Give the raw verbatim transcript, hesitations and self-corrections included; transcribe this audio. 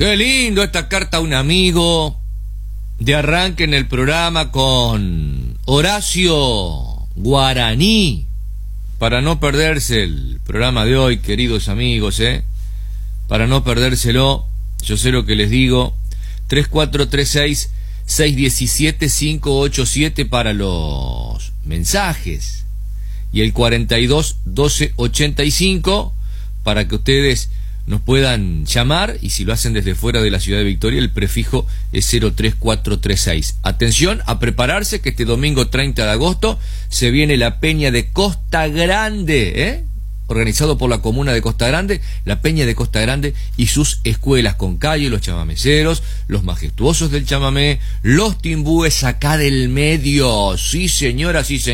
Qué lindo esta carta a un amigo. De arranque en el programa con Horacio Guaraní. Para no perderse el programa de hoy, queridos amigos, ¿eh? Para no perdérselo, yo sé lo que les digo. tres cuatro tres seis, seis uno siete, cinco ocho siete para los mensajes. Y el cuarenta y dos, doce, ochenta y cinco para que ustedes nos puedan llamar, y si lo hacen desde fuera de la ciudad de Victoria, el prefijo es cero tres cuatro tres seis. Atención, a prepararse que este domingo treinta de agosto se viene la Peña de Costa Grande, ¿eh? Organizado por la comuna de Costa Grande, la Peña de Costa Grande y sus escuelas con calle, los chamameceros, los majestuosos del chamamé, los timbúes acá del medio. Sí, señora, sí, señora.